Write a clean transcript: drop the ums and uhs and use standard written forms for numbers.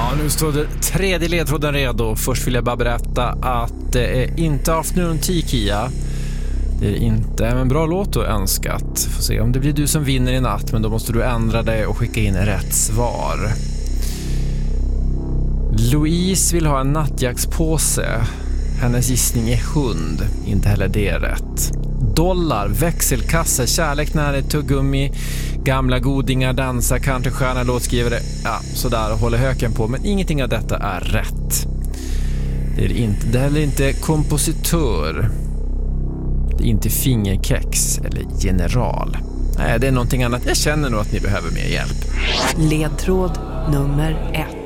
Ja, nu står det tredje ledtråden redo. Först vill jag bara berätta att det är inte Afternoon Tea, Kia. Det är inte en bra låt och önskat. Får se om det blir du som vinner i natt, men då måste du ändra dig och skicka in rätt svar. Louise vill ha en nattjackspåse. Hennes gissning är hund. Inte heller det är rätt. Dollar, växelkassa, kärlek, nära tuggummi, gamla godingar, dansa, countrystjärna, låtskrivare. Ja, sådär, håller höken på. Men ingenting av detta är rätt. Det är heller inte kompositör. Det är inte fingerkex eller general. Nej, det är någonting annat. Jag känner nog att ni behöver mer hjälp. Ledtråd nummer 1.